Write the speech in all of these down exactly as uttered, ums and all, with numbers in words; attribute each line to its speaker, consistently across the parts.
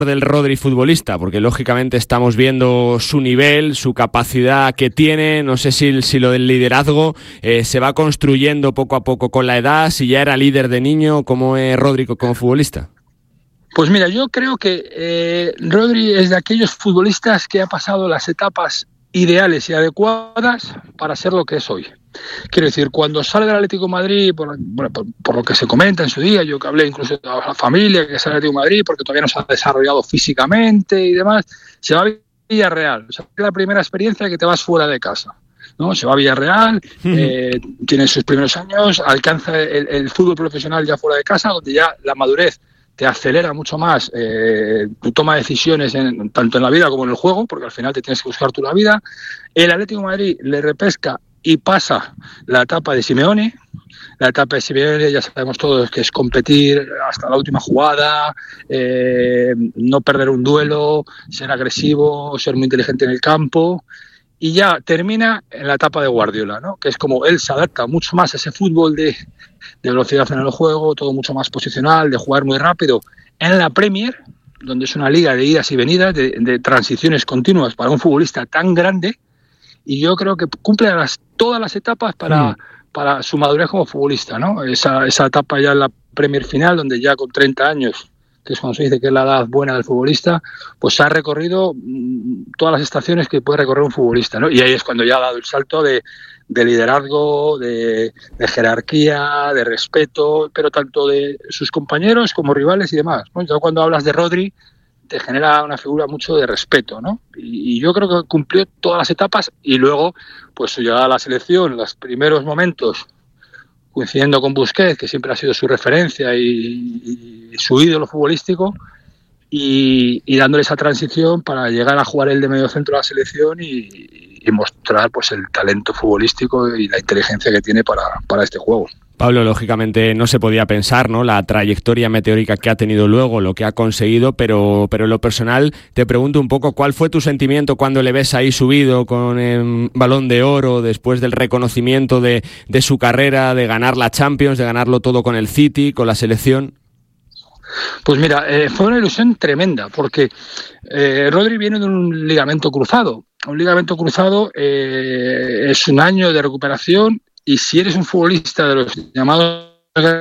Speaker 1: del Rodri futbolista, porque lógicamente estamos viendo su nivel, su capacidad que tiene, no sé si, si lo del liderazgo eh, se va construyendo poco a poco con la edad, si ya era líder de niño, ¿cómo es Rodri como futbolista?
Speaker 2: Pues mira, yo creo que eh, Rodri es de aquellos futbolistas que ha pasado las etapas ideales y adecuadas para ser lo que es hoy. Quiero decir, cuando sale del Atlético de Madrid, por, bueno, por, por lo que se comenta en su día, yo que hablé incluso de la familia que sale del Atlético de Madrid porque todavía no se ha desarrollado físicamente y demás, se va a Villarreal. O sea, es la primera experiencia que te vas fuera de casa, ¿no? Se va a Villarreal, uh-huh. eh, tiene sus primeros años, alcanza el, el fútbol profesional ya fuera de casa, donde ya la madurez te acelera mucho más eh, tu toma de decisiones en, tanto en la vida como en el juego, porque al final te tienes que buscar tú la vida. El Atlético de Madrid le repesca y pasa la etapa de Simeone. La etapa de Simeone ya sabemos todos que es competir hasta la última jugada, eh, no perder un duelo, ser agresivo, ser muy inteligente en el campo. Y ya termina en la etapa de Guardiola, ¿no? Que es como él se adapta mucho más a ese fútbol de, de velocidad en el juego, todo mucho más posicional, de jugar muy rápido. En la Premier, donde es una liga de idas y venidas, de, de transiciones continuas para un futbolista tan grande, y yo creo que cumple las, todas las etapas para, mm. para su madurez como futbolista, ¿no? Esa, esa etapa ya en la Premier final, donde ya con treinta años, que es cuando se dice que es la edad buena del futbolista, pues ha recorrido todas las estaciones que puede recorrer un futbolista, ¿no? Y ahí es cuando ya ha dado el salto de, de liderazgo, de, de jerarquía, de respeto, pero tanto de sus compañeros como rivales y demás, ¿no? Ya cuando hablas de Rodri, te genera una figura mucho de respeto, ¿no? Y, y yo creo que cumplió todas las etapas y luego, pues su llegada a la selección, los primeros momentos, coincidiendo con Busquets, que siempre ha sido su referencia y, y su ídolo futbolístico, y, y dándole esa transición para llegar a jugar el de medio centro de la selección y, y mostrar pues el talento futbolístico y la inteligencia que tiene para, para este juego.
Speaker 1: Pablo, lógicamente no se podía pensar, ¿no?, la trayectoria meteórica que ha tenido luego, lo que ha conseguido, pero, pero en lo personal te pregunto un poco cuál fue tu sentimiento cuando le ves ahí subido con el Balón de Oro, después del reconocimiento de, de su carrera, de ganar la Champions, de ganarlo todo con el City, con la selección.
Speaker 2: Pues mira, eh, fue una ilusión tremenda, porque eh, Rodri viene de un ligamento cruzado. Un ligamento cruzado eh, es un año de recuperación. Y si eres un futbolista de los llamados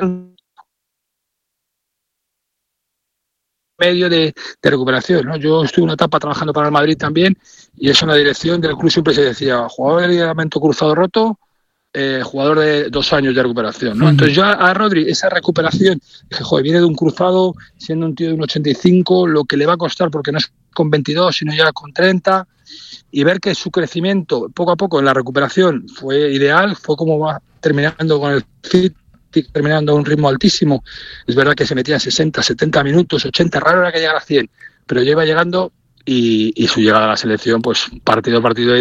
Speaker 2: medio de, de recuperación, ¿no? Yo estuve una etapa trabajando para el Madrid también y eso en la dirección del club siempre se decía jugador de ligamento cruzado roto, eh, jugador de dos años de recuperación, ¿no? Uh-huh. Entonces yo a, a Rodri esa recuperación dije, joder, viene de un cruzado siendo un tío de un ochenta y cinco, lo que le va a costar porque no es con veintidós sino ya con treinta. Y ver que su crecimiento poco a poco en la recuperación fue ideal, fue como va terminando con el fit, terminando a un ritmo altísimo. Es verdad que se metía en sesenta, setenta minutos, ochenta, raro era que llegara a cien, pero ya iba llegando y, y su llegada a la selección, pues partido a partido.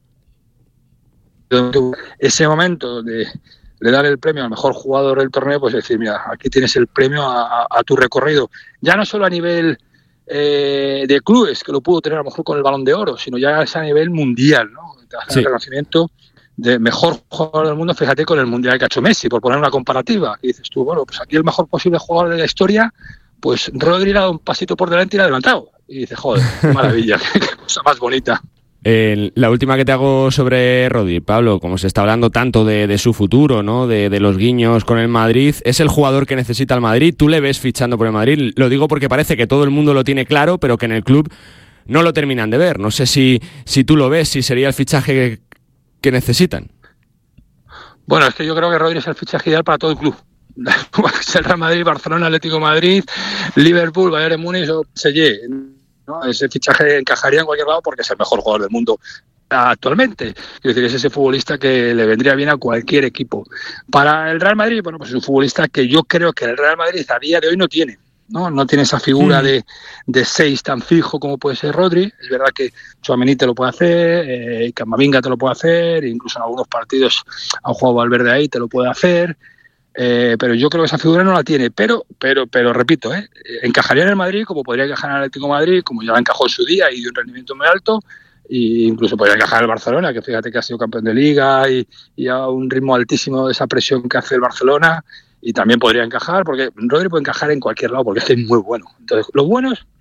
Speaker 2: Ese momento de, de dar el premio al mejor jugador del torneo, pues decir, mira, aquí tienes el premio a, a, a tu recorrido, ya no solo a nivel Eh, de clubes, que lo pudo tener a lo mejor con el Balón de Oro, sino ya es a nivel mundial, ¿no? Te hacen sí. el reconocimiento de mejor jugador del mundo, fíjate con el mundial que ha hecho Messi, por poner una comparativa, y dices tú, bueno, pues aquí el mejor posible jugador de la historia, pues Rodri le ha dado un pasito por delante y le ha adelantado, y dices, joder, qué maravilla, qué cosa más bonita.
Speaker 1: Eh, la última que te hago sobre Rodri, Pablo, como se está hablando tanto de, de su futuro, ¿no?, de, de los guiños con el Madrid, ¿es el jugador que necesita el Madrid? ¿Tú le ves fichando por el Madrid? Lo digo porque parece que todo el mundo lo tiene claro, pero que en el club no lo terminan de ver. No sé si, si tú lo ves, si sería el fichaje que, que necesitan.
Speaker 2: Bueno, es que yo creo que Rodri es el fichaje ideal para todo el club. El Real Madrid, Barcelona, Atlético de Madrid, Liverpool, Bayern de Múnich o P S G, ¿no? Ese fichaje encajaría en cualquier lado porque es el mejor jugador del mundo actualmente. Quiero decir, es ese futbolista que le vendría bien a cualquier equipo. Para el Real Madrid, bueno, pues es un futbolista que yo creo que el Real Madrid a día de hoy no tiene. No, no tiene esa figura mm. de, de seis tan fijo como puede ser Rodri. Es verdad que Tchouaméni te lo puede hacer, eh, Camavinga te lo puede hacer, incluso en algunos partidos ha jugado Valverde ahí, te lo puede hacer. Eh, pero yo creo que esa figura no la tiene, pero pero pero repito, ¿eh? encajaría en el Madrid como podría encajar en el Atlético de Madrid, como ya encajó en su día y de un rendimiento muy alto, e incluso podría encajar en el Barcelona, que fíjate que ha sido campeón de Liga y, y a un ritmo altísimo de esa presión que hace el Barcelona, y también podría encajar, porque Rodri puede encajar en cualquier lado porque es que es muy bueno. Entonces los buenos